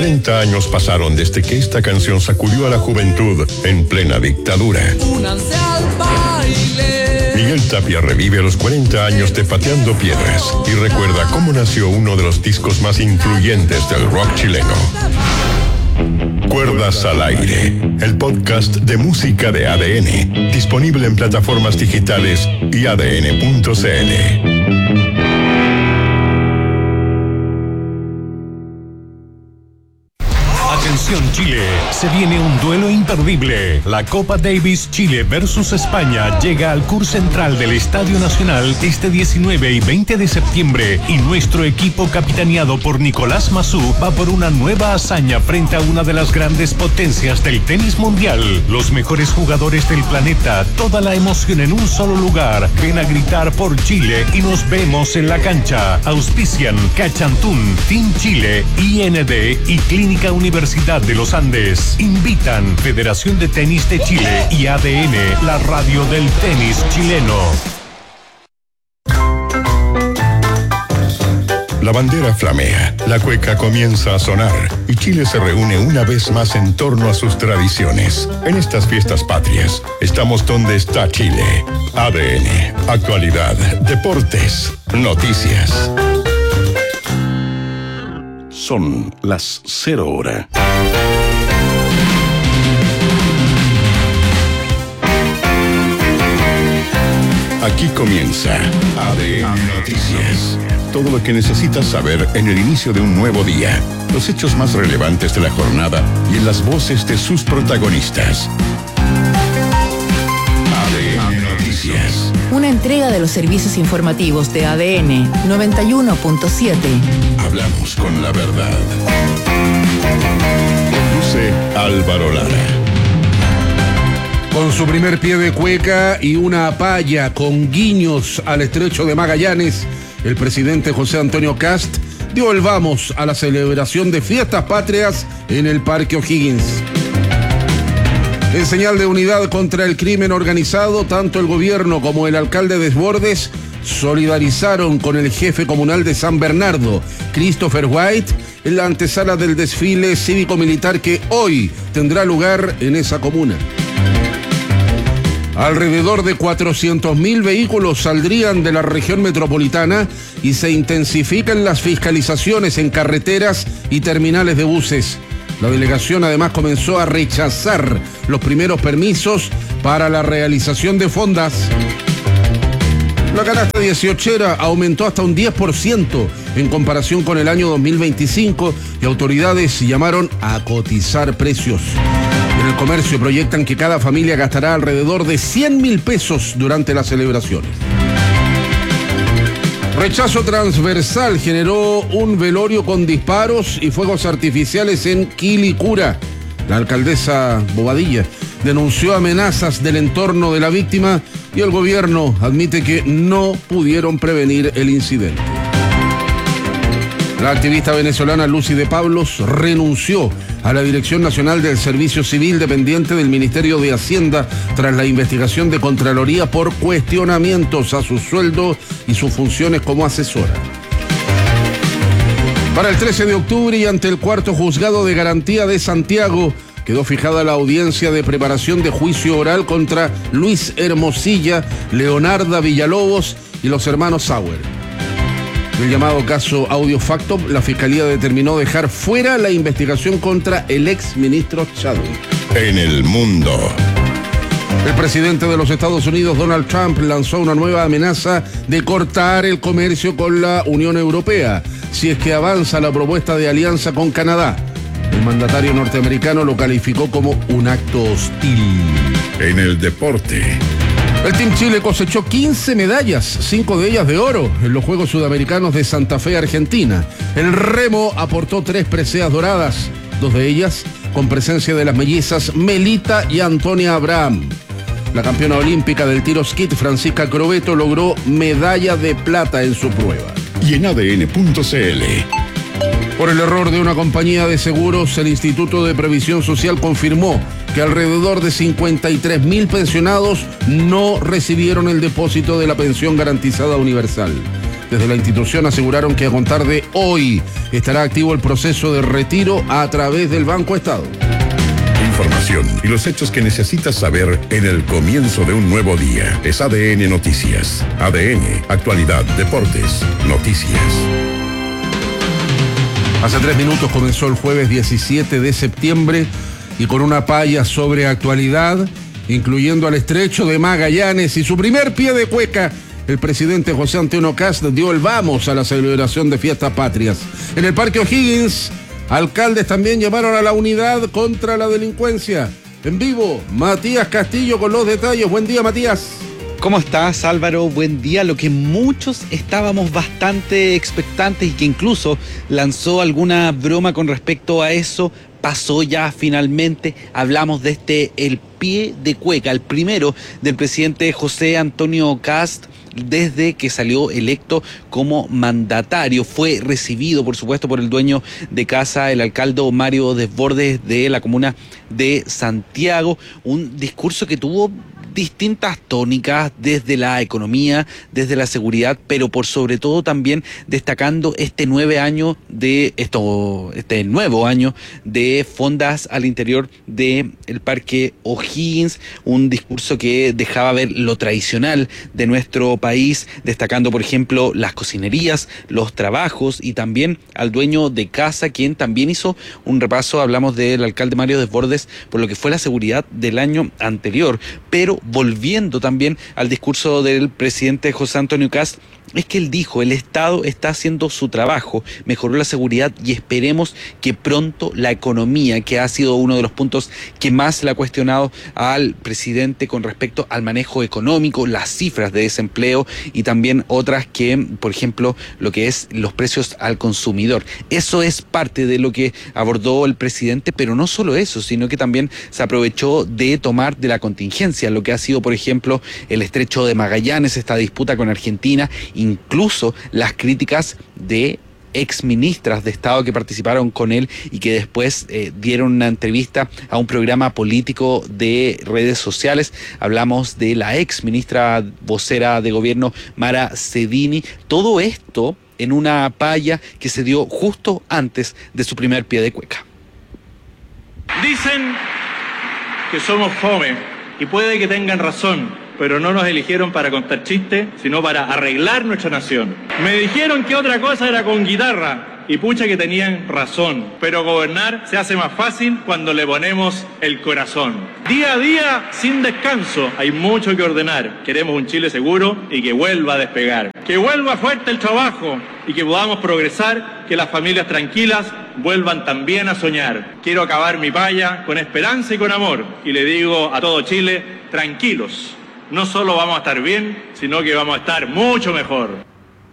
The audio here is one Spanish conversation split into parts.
40 años pasaron desde que esta canción sacudió a la juventud en plena dictadura. Únanse al baile. Miguel Tapia revive los 40 años de Pateando Piedras y recuerda cómo nació uno de los discos más influyentes del rock chileno. Cuerdas al aire, el podcast de música de ADN, disponible en plataformas digitales y adn.cl. Atención Chile, se viene un duelo imperdible. La Copa Davis Chile versus España llega al CUR Central del Estadio Nacional este 19 y 20 de septiembre y nuestro equipo capitaneado por Nicolás Massú va por una nueva hazaña frente a una de las grandes potencias del tenis mundial. Los mejores jugadores del planeta, toda la emoción en un solo lugar. Ven a gritar por Chile y nos vemos en la cancha. Auspician Cachantún, Team Chile, IND y Clínica Universidad de los Andes. Invitan Federación de Tenis de Chile y ADN, la radio del tenis chileno. La bandera flamea, la cueca comienza a sonar y Chile se reúne una vez más en torno a sus tradiciones. En estas fiestas patrias, estamos donde está Chile. ADN, actualidad, deportes, noticias. Son las 0 horas. Aquí comienza ADN Noticias. Todo lo que necesitas saber en el inicio de un nuevo día. Los hechos más relevantes de la jornada y en las voces de sus protagonistas. ADN Noticias. Una entrega de los servicios informativos de ADN 91.7. Hablamos con la verdad. Conduce Álvaro Lara. Con su primer pie de cueca y una palla con guiños al estrecho de Magallanes, el presidente José Antonio Kast dio el vamos a la celebración de fiestas patrias en el Parque O'Higgins. En señal de unidad contra el crimen organizado, tanto el gobierno como el alcalde Desbordes solidarizaron con el jefe comunal de San Bernardo, Christopher White, en la antesala del desfile cívico-militar que hoy tendrá lugar en esa comuna. Alrededor de 400.000 vehículos saldrían de la región metropolitana y se intensifican las fiscalizaciones en carreteras y terminales de buses. La delegación además comenzó a rechazar los primeros permisos para la realización de fondas. La canasta 18era aumentó hasta un 10% en comparación con el año 2025 y autoridades llamaron a cotizar precios. En el comercio proyectan que cada familia gastará alrededor de 100.000 pesos durante las celebraciones. Rechazo transversal generó un velorio con disparos y fuegos artificiales en Quilicura. La alcaldesa Bobadilla denunció amenazas del entorno de la víctima y el gobierno admite que no pudieron prevenir el incidente. La activista venezolana Lucy de Pablos renunció a la Dirección Nacional del Servicio Civil dependiente del Ministerio de Hacienda tras la investigación de Contraloría por cuestionamientos a su sueldo y sus funciones como asesora. Para el 13 de octubre y ante el cuarto juzgado de garantía de Santiago, quedó fijada la audiencia de preparación de juicio oral contra Luis Hermosilla, Leonarda Villalobos y los hermanos Sauer. En el llamado caso Audio Facto, la Fiscalía determinó dejar fuera la investigación contra el ex ministro Chadwick. En el mundo. El presidente de los Estados Unidos, Donald Trump, lanzó una nueva amenaza de cortar el comercio con la Unión Europea si es que avanza la propuesta de alianza con Canadá. El mandatario norteamericano lo calificó como un acto hostil. En el deporte. El Team Chile cosechó 15 medallas, 5 de ellas de oro, en los Juegos Sudamericanos de Santa Fe, Argentina. El remo aportó 3 preseas doradas, 2 de ellas con presencia de las mellizas Melita y Antonia Abraham. La campeona olímpica del tiro skeet, Francisca Crobeto, logró medalla de plata en su prueba. Y en ADN.cl. Por el error de una compañía de seguros, el Instituto de Previsión Social confirmó que alrededor de 53.000 pensionados no recibieron el depósito de la pensión garantizada universal. Desde la institución aseguraron que a contar de hoy estará activo el proceso de retiro a través del Banco Estado. Información y los hechos que necesitas saber en el comienzo de un nuevo día. Es ADN Noticias. ADN, actualidad, deportes, noticias. Hace 3 minutos comenzó el jueves 17 de septiembre y con una palla sobre actualidad, incluyendo al estrecho de Magallanes y su primer pie de cueca, el presidente José Antonio Kast dio el vamos a la celebración de Fiestas Patrias. En el Parque O'Higgins, alcaldes también llamaron a la unidad contra la delincuencia. En vivo, Matías Castillo con los detalles. Buen día, Matías. ¿Cómo estás, Álvaro? Buen día. Lo que muchos estábamos bastante expectantes y que incluso lanzó alguna broma con respecto a eso, pasó ya finalmente. Hablamos de el pie de cueca, el primero del presidente José Antonio Kast desde que salió electo como mandatario. Fue recibido, por supuesto, por el dueño de casa, el alcalde Mario Desbordes de la comuna de Santiago. Un discurso que tuvo distintas tónicas desde la economía, desde la seguridad, pero por sobre todo también destacando este nuevo año de fondas al interior del Parque O'Higgins, un discurso que dejaba ver lo tradicional de nuestro país, destacando por ejemplo las cocinerías, los trabajos y también al dueño de casa, quien también hizo un repaso. Hablamos del alcalde Mario Desbordes por lo que fue la seguridad del año anterior, pero volviendo también al discurso del presidente José Antonio Kast, es que él dijo: el Estado está haciendo su trabajo, mejoró la seguridad y esperemos que pronto la economía, que ha sido uno de los puntos que más le ha cuestionado al presidente con respecto al manejo económico, las cifras de desempleo y también otras que, por ejemplo, lo que es los precios al consumidor. Eso es parte de lo que abordó el presidente, pero no solo eso, sino que también se aprovechó de tomar de la contingencia lo que ha sido, por ejemplo, el estrecho de Magallanes, esta disputa con Argentina, incluso las críticas de exministras de Estado que participaron con él y que después dieron una entrevista a un programa político de redes sociales. Hablamos de la exministra vocera de gobierno, Mara Cedini. Todo esto en una palla que se dio justo antes de su primer pie de cueca. Dicen que somos fome y puede que tengan razón, pero no nos eligieron para contar chistes, sino para arreglar nuestra nación. Me dijeron que otra cosa era con guitarra, y pucha que tenían razón, pero gobernar se hace más fácil cuando le ponemos el corazón. Día a día, sin descanso, hay mucho que ordenar. Queremos un Chile seguro y que vuelva a despegar. Que vuelva fuerte el trabajo y que podamos progresar, que las familias tranquilas vuelvan también a soñar. Quiero acabar mi palla con esperanza y con amor, y le digo a todo Chile: tranquilos. No solo vamos a estar bien, sino que vamos a estar mucho mejor.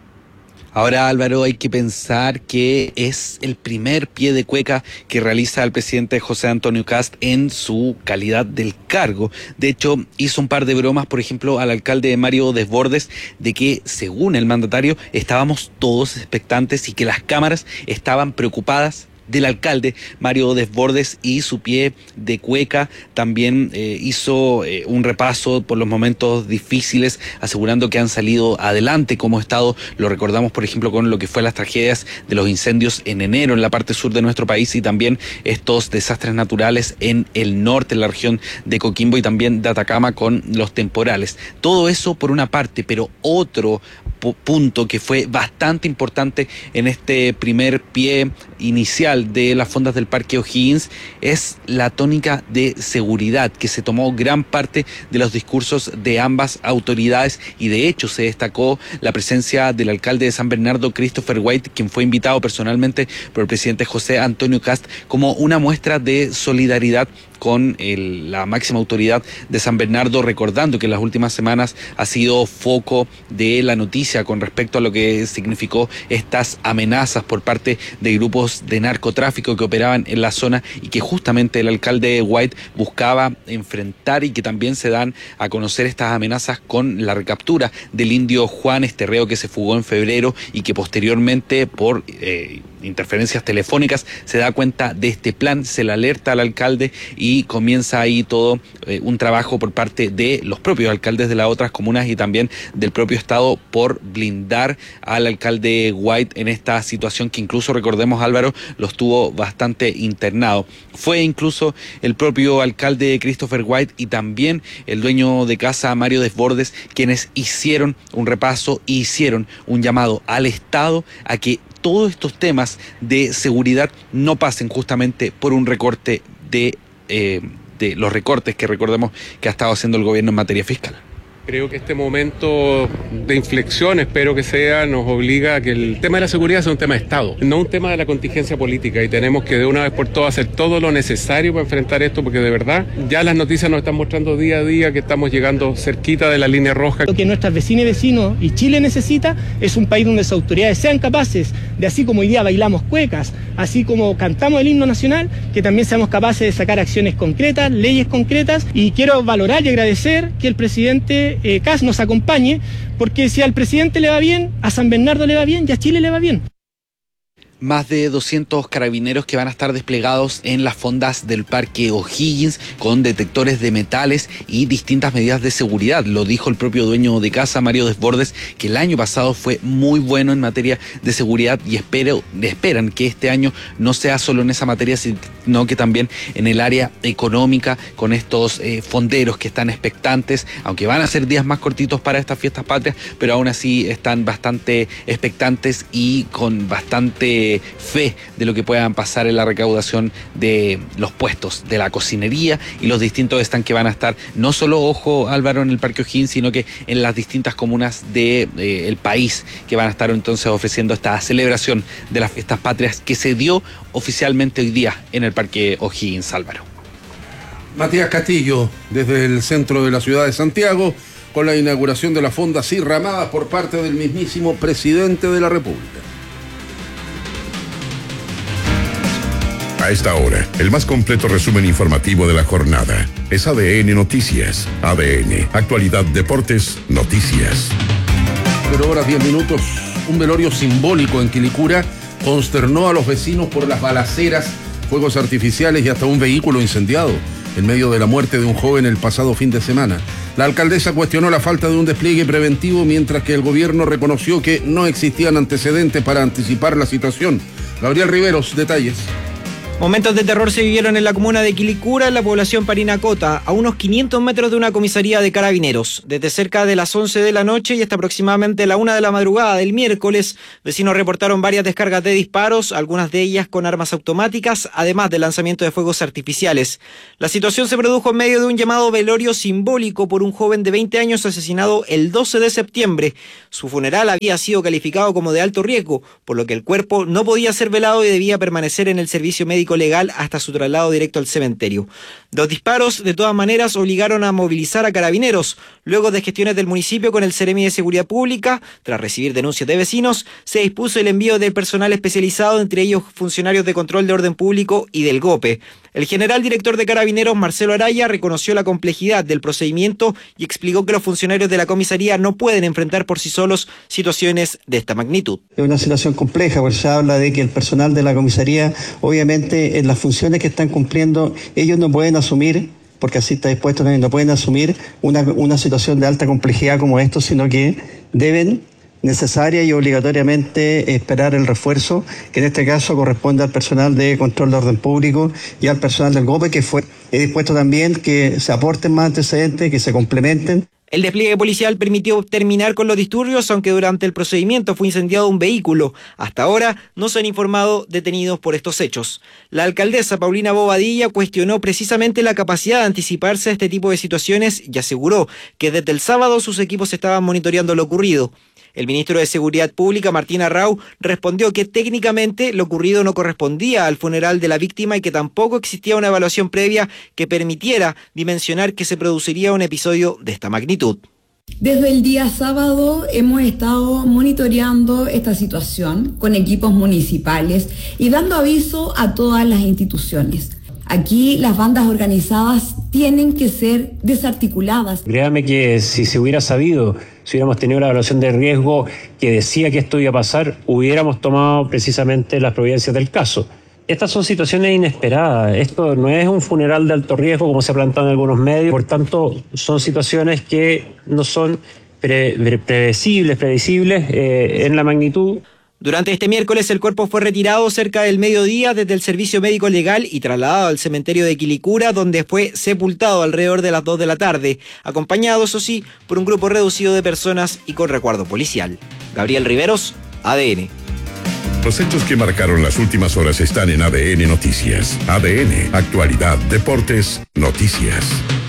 Ahora, Álvaro, hay que pensar que es el primer pie de cueca que realiza el presidente José Antonio Kast en su calidad del cargo. De hecho, hizo un par de bromas, por ejemplo, al alcalde Mario Desbordes, de que, según el mandatario, estábamos todos expectantes y que las cámaras estaban preocupadas del alcalde Mario Desbordes y su pie de cueca. También hizo un repaso por los momentos difíciles, asegurando que han salido adelante como Estado. Lo recordamos, por ejemplo, con lo que fue las tragedias de los incendios en enero en la parte sur de nuestro país y también estos desastres naturales en el norte, en la región de Coquimbo y también de Atacama con los temporales. Todo eso por una parte, pero otro punto que fue bastante importante en este primer pie inicial de las fondas del Parque O'Higgins es la tónica de seguridad, que se tomó gran parte de los discursos de ambas autoridades y de hecho se destacó la presencia del alcalde de San Bernardo, Christopher White, quien fue invitado personalmente por el presidente José Antonio Kast como una muestra de solidaridad con la máxima autoridad de San Bernardo, recordando que en las últimas semanas ha sido foco de la noticia con respecto a lo que significó estas amenazas por parte de grupos de narcotráfico que operaban en la zona y que justamente el alcalde White buscaba enfrentar y que también se dan a conocer estas amenazas con la recaptura del indio Juan, este reo que se fugó en febrero y que posteriormente por interferencias telefónicas, se da cuenta de este plan, se le alerta al alcalde y comienza ahí todo un trabajo por parte de los propios alcaldes de las otras comunas y también del propio Estado por blindar al alcalde White en esta situación que incluso, recordemos, Álvaro, los tuvo bastante internado. Fue incluso el propio alcalde Christopher White y también el dueño de casa Mario Desbordes quienes hicieron un repaso y hicieron un llamado al Estado a que todos estos temas de seguridad no pasen justamente por un recorte de los recortes que recordemos que ha estado haciendo el gobierno en materia fiscal. Creo que este momento de inflexión, espero que sea, nos obliga a que el tema de la seguridad sea un tema de Estado, no un tema de la contingencia política, y tenemos que de una vez por todas hacer todo lo necesario para enfrentar esto, porque de verdad ya las noticias nos están mostrando día a día que estamos llegando cerquita de la línea roja. Lo que nuestras vecinas y vecinos y Chile necesita es un país donde las autoridades sean capaces de, así como hoy día bailamos cuecas, así como cantamos el himno nacional, que también seamos capaces de sacar acciones concretas, leyes concretas, y quiero valorar y agradecer que el presidente Kast nos acompañe, porque si al presidente le va bien, a San Bernardo le va bien y a Chile le va bien. Más de 200 carabineros que van a estar desplegados en las fondas del Parque O'Higgins con detectores de metales y distintas medidas de seguridad. Lo dijo el propio dueño de casa, Mario Desbordes, que el año pasado fue muy bueno en materia de seguridad y esperan que este año no sea solo en esa materia, sino que también en el área económica con estos fonderos que están expectantes, aunque van a ser días más cortitos para estas fiestas patrias, pero aún así están bastante expectantes y con bastante fe de lo que puedan pasar en la recaudación de los puestos de la cocinería y los distintos stands que van a estar, no solo, ojo Álvaro, en el Parque O'Higgins, sino que en las distintas comunas del país que van a estar entonces ofreciendo esta celebración de las fiestas patrias que se dio oficialmente hoy día en el Parque O'Higgins, Álvaro. Matías Castillo, desde el centro de la ciudad de Santiago, con la inauguración de las fondas y ramadas por parte del mismísimo presidente de la República. A esta hora, el más completo resumen informativo de la jornada es ADN Noticias. ADN, Actualidad Deportes, Noticias. 0:10. Un velorio simbólico en Quilicura consternó a los vecinos por las balaceras, fuegos artificiales y hasta un vehículo incendiado en medio de la muerte de un joven el pasado fin de semana. La alcaldesa cuestionó la falta de un despliegue preventivo, mientras que el gobierno reconoció que no existían antecedentes para anticipar la situación. Gabriel Riveros, detalles. Momentos de terror se vivieron en la comuna de Quilicura, en la población Parinacota, a unos 500 metros de una comisaría de carabineros. Desde cerca de las 11 de la noche y hasta aproximadamente la 1 de la madrugada del miércoles, vecinos reportaron varias descargas de disparos, algunas de ellas con armas automáticas, además del lanzamiento de fuegos artificiales. La situación se produjo en medio de un llamado velorio simbólico por un joven de 20 años asesinado el 12 de septiembre. Su funeral había sido calificado como de alto riesgo, por lo que el cuerpo no podía ser velado y debía permanecer en el servicio médico legal hasta su traslado directo al cementerio. Los disparos, de todas maneras, obligaron a movilizar a carabineros. Luego de gestiones del municipio con el Seremi de Seguridad Pública, tras recibir denuncias de vecinos, se dispuso el envío de personal especializado, entre ellos funcionarios de control de orden público y del GOPE. El general director de Carabineros, Marcelo Araya, reconoció la complejidad del procedimiento y explicó que los funcionarios de la comisaría no pueden enfrentar por sí solos situaciones de esta magnitud. Es una situación compleja, porque se habla de que el personal de la comisaría, obviamente, en las funciones que están cumpliendo, ellos no pueden asumir, porque así está dispuesto, no pueden asumir una situación de alta complejidad como esto, sino que deben necesaria y obligatoriamente esperar el refuerzo, que en este caso corresponde al personal de control de orden público y al personal del GOPE, que fue dispuesto también que se aporten más antecedentes, que se complementen. El despliegue policial permitió terminar con los disturbios, aunque durante el procedimiento fue incendiado un vehículo. Hasta ahora no se han informado detenidos por estos hechos. La alcaldesa Paulina Bobadilla cuestionó precisamente la capacidad de anticiparse a este tipo de situaciones y aseguró que desde el sábado sus equipos estaban monitoreando lo ocurrido. El ministro de Seguridad Pública, Martín Arrau, respondió que técnicamente lo ocurrido no correspondía al funeral de la víctima y que tampoco existía una evaluación previa que permitiera dimensionar que se produciría un episodio de esta magnitud. Desde el día sábado hemos estado monitoreando esta situación con equipos municipales y dando aviso a todas las instituciones. Aquí las bandas organizadas tienen que ser desarticuladas. Créame que si se hubiera sabido, si hubiéramos tenido la evaluación de riesgo que decía que esto iba a pasar, hubiéramos tomado precisamente las providencias del caso. Estas son situaciones inesperadas. Esto no es un funeral de alto riesgo como se ha planteado en algunos medios. Por tanto, son situaciones que no son predecibles en la magnitud. Durante este miércoles el cuerpo fue retirado cerca del mediodía desde el servicio médico legal y trasladado al cementerio de Quilicura, donde fue sepultado alrededor de las 2 de la tarde, acompañado, eso sí, por un grupo reducido de personas y con resguardo policial. Gabriel Riveros, ADN. Los hechos que marcaron las últimas horas están en ADN Noticias. ADN, actualidad, deportes, noticias.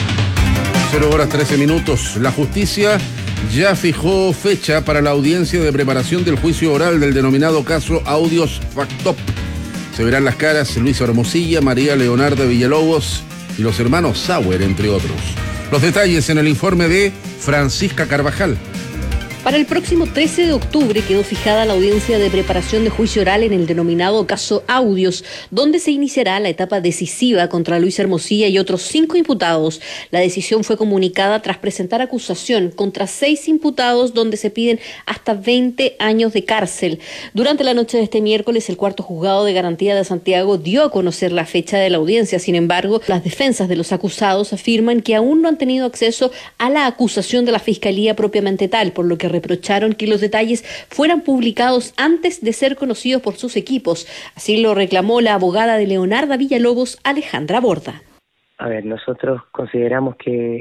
0:13. La justicia ya fijó fecha para la audiencia de preparación del juicio oral del denominado caso Audios Factop. Se verán las caras Luis Hermosilla, María Leonarda Villalobos y los hermanos Sauer, entre otros. Los detalles en el informe de Francisca Carvajal. Para el próximo 13 de octubre quedó fijada la audiencia de preparación de juicio oral en el denominado caso Audios, donde se iniciará la etapa decisiva contra Luis Hermosilla y otros 5 imputados. La decisión fue comunicada tras presentar acusación contra 6 imputados, donde se piden hasta 20 años de cárcel. Durante la noche de este miércoles, el cuarto juzgado de garantía de Santiago dio a conocer la fecha de la audiencia. Sin embargo, las defensas de los acusados afirman que aún no han tenido acceso a la acusación de la Fiscalía propiamente tal, por lo que reprocharon que los detalles fueran publicados antes de ser conocidos por sus equipos. Así lo reclamó la abogada de Leonarda Villalobos, Alejandra Borda. A ver, nosotros consideramos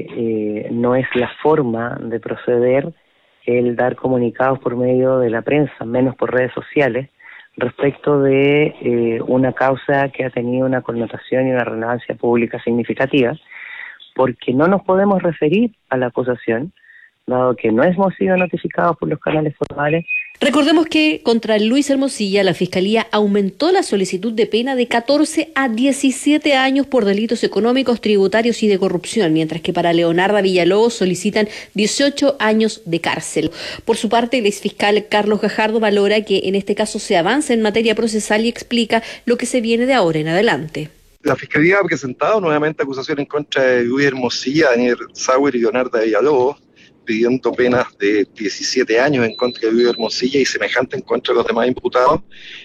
que no es la forma de proceder el dar comunicados por medio de la prensa, menos por redes sociales, respecto de una causa que ha tenido una connotación y una relevancia pública significativa, porque no nos podemos referir a la acusación, dado que no hemos sido notificados por los canales formales. Recordemos que contra Luis Hermosilla la Fiscalía aumentó la solicitud de pena de 14 a 17 años por delitos económicos, tributarios y de corrupción, mientras que para Leonarda Villalobos solicitan 18 años de cárcel. Por su parte, el exfiscal Carlos Gajardo valora que en este caso se avanza en materia procesal y explica lo que se viene de ahora en adelante. La Fiscalía ha presentado nuevamente acusación en contra de Luis Hermosilla, Daniel Sauer y Leonarda Villalobos, pidiendo penas de 17 años en contra de Luis Hermosilla y semejante en contra de los demás imputados,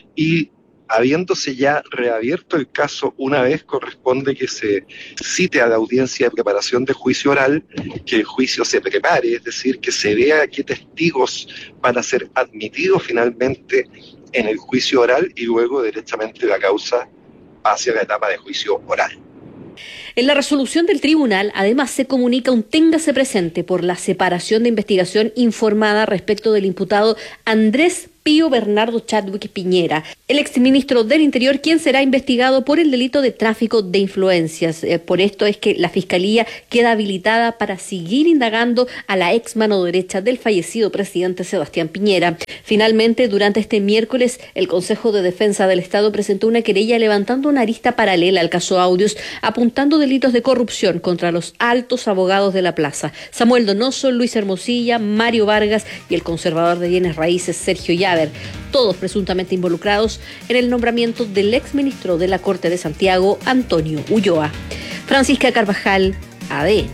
y habiéndose ya reabierto el caso una vez, corresponde que se cite a la audiencia de preparación de juicio oral, que el juicio se prepare, es decir, que se vea qué testigos van a ser admitidos finalmente en el juicio oral y luego directamente la causa hacia la etapa de juicio oral. En la resolución del tribunal, además, se comunica un téngase presente por la separación de investigación informada respecto del imputado Andrés Pío Bernardo Chadwick Piñera, el exministro del Interior, quien será investigado por el delito de tráfico de influencias. Por esto es que la Fiscalía queda habilitada para seguir indagando a la ex mano derecha del fallecido presidente Sebastián Piñera. Finalmente, durante este miércoles, el Consejo de Defensa del Estado presentó una querella levantando una arista paralela al caso Audios, apuntando delitos de corrupción contra los altos abogados de la plaza: Samuel Donoso, Luis Hermosilla, Mario Vargas y el conservador de bienes raíces Sergio Llaver, todos presuntamente involucrados en el nombramiento del exministro de la Corte de Santiago, Antonio Ulloa. Francisca Carvajal, ADN.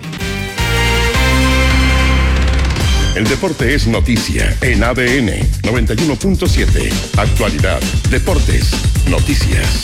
El deporte es noticia en ADN 91.7. Actualidad, deportes, noticias.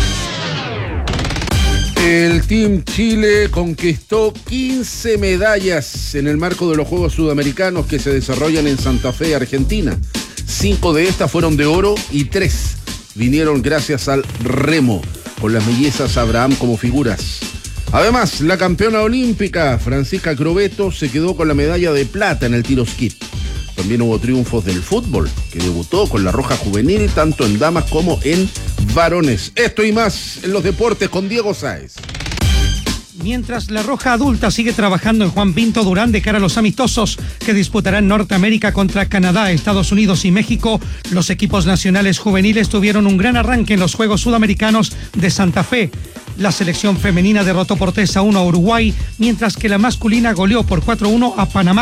El Team Chile conquistó 15 medallas en el marco de los Juegos Sudamericanos que se desarrollan en Santa Fe, Argentina. 5 de estas fueron de oro y 3 vinieron gracias al remo, con las mellizas Abraham como figuras. Además, la campeona olímpica Francisca Crobeto se quedó con la medalla de plata en el tiro skip. También hubo triunfos del fútbol, que debutó con la Roja Juvenil tanto en damas como en varones. Esto y más en los deportes con Diego Sáez. Mientras la Roja Adulta sigue trabajando en Juan Pinto Durán de cara a los amistosos que disputarán Norteamérica contra Canadá, Estados Unidos y México, los equipos nacionales juveniles tuvieron un gran arranque en los Juegos Sudamericanos de Santa Fe. La selección femenina derrotó por 3-1 a Uruguay, mientras que la masculina goleó por 4-1 a Panamá.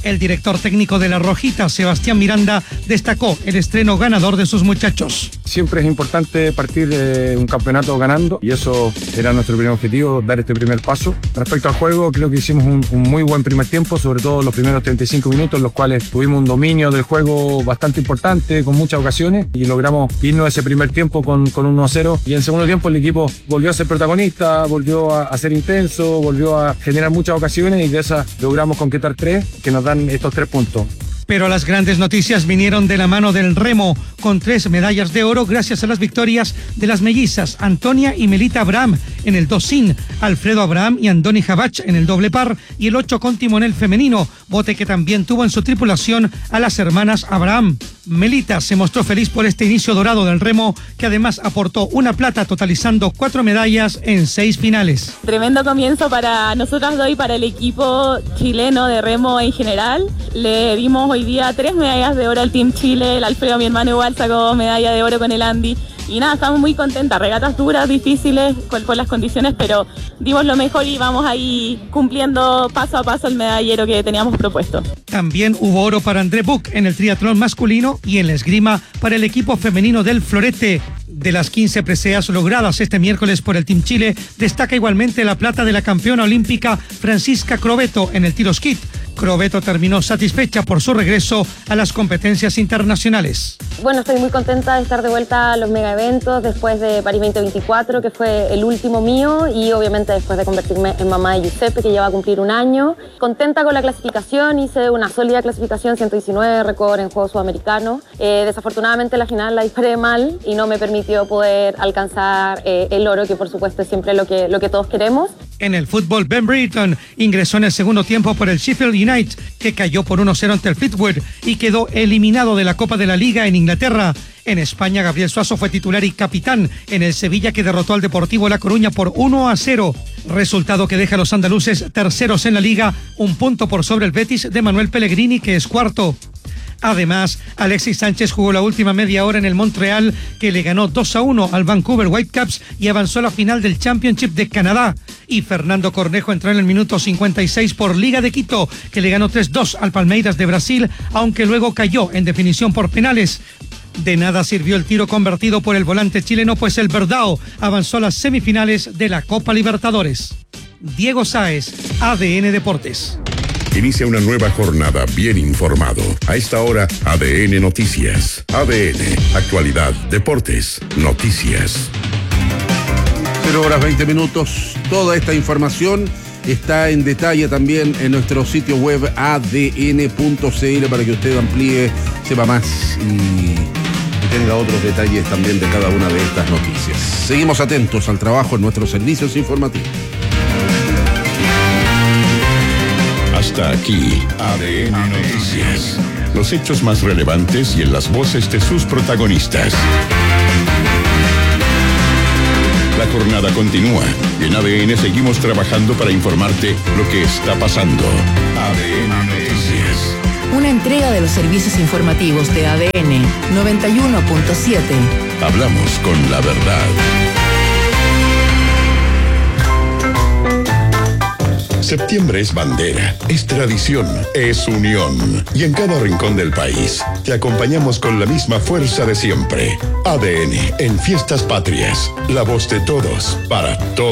El director técnico de la Rojita, Sebastián Miranda, destacó el estreno ganador de sus muchachos. Siempre es importante partir de un campeonato ganando y eso era nuestro primer objetivo, dar este primer paso. Respecto al juego, creo que hicimos un muy buen primer tiempo, sobre todo los primeros 35 minutos, en los cuales tuvimos un dominio del juego bastante importante, con muchas ocasiones, y logramos irnos a ese primer tiempo con 1-0. Y en segundo tiempo el equipo volvió a ser protagonista, volvió a ser intenso, volvió a generar muchas ocasiones y de esas logramos concretar 3, que nos dan estos 3 puntos. Pero las grandes noticias vinieron de la mano del remo, con 3 medallas de oro gracias a las victorias de las mellizas Antonia y Melita Abraham en el 2-sin, Alfredo Abraham y Andoni Javach en el doble par y el 8 con timonel femenino, bote que también tuvo en su tripulación a las hermanas Abraham. Melita se mostró feliz por este inicio dorado del remo, que además aportó una plata, totalizando 4 medallas en 6 finales. Tremendo comienzo para nosotras dos y para el equipo chileno de remo en general. Le dimos hoy día 3 medallas de oro al Team Chile. El Alfredo, mi hermano, igual sacó medalla de oro con el Andy. Y nada, estamos muy contentas, regatas duras, difíciles por las condiciones, pero dimos lo mejor y vamos ahí cumpliendo paso a paso el medallero que teníamos propuesto. También hubo oro para André Buch en el triatlón masculino y en la esgrima para el equipo femenino del Florete. De las 15 preseas logradas este miércoles por el Team Chile, destaca igualmente la plata de la campeona olímpica Francisca Crovetto en el tiro skit. Crovetto terminó satisfecha por su regreso a las competencias internacionales. Bueno, estoy muy contenta de estar de vuelta a los megaeventos después de París 2024, que fue el último mío, y obviamente después de convertirme en mamá de Giuseppe, que ya va a cumplir 1 año. Contenta con la clasificación, hice una sólida clasificación, 119 récord en Juegos Sudamericanos. Desafortunadamente la final la disparé mal y no me permitió poder alcanzar el oro, que por supuesto es siempre lo que todos queremos. En el fútbol, Ben Britton ingresó en el segundo tiempo por el Sheffield United, que cayó por 1-0 ante el Fleetwood y quedó eliminado de la Copa de la Liga en Inglaterra. En España, Gabriel Suazo fue titular y capitán en el Sevilla, que derrotó al Deportivo La Coruña por 1-0. Resultado que deja a los andaluces terceros en la Liga, 1 punto por sobre el Betis de Manuel Pellegrini, que es cuarto. Además, Alexis Sánchez jugó la última media hora en el Montreal, que le ganó 2-1 al Vancouver Whitecaps y avanzó a la final del Championship de Canadá. Y Fernando Cornejo entró en el minuto 56 por Liga de Quito, que le ganó 3-2 al Palmeiras de Brasil, aunque luego cayó en definición por penales. De nada sirvió el tiro convertido por el volante chileno, pues el Verdao avanzó a las semifinales de la Copa Libertadores. Diego Sáez, ADN Deportes. Inicia una nueva jornada bien informado. A esta hora, ADN Noticias. ADN, actualidad, deportes, noticias. 0:20. Toda esta información está en detalle también en nuestro sitio web adn.cl para que usted amplíe, sepa más y tenga otros detalles también de cada una de estas noticias. Seguimos atentos al trabajo en nuestros servicios informativos. Hasta aquí, ADN Noticias. Los hechos más relevantes y en las voces de sus protagonistas. La jornada continúa y en ADN seguimos trabajando para informarte lo que está pasando. ADN Noticias. Una entrega de los servicios informativos de ADN 91.7. Hablamos con la verdad. Septiembre es bandera, es tradición, es unión. Y en cada rincón del país te acompañamos con la misma fuerza de siempre. ADN en Fiestas Patrias, la voz de todos, para todos.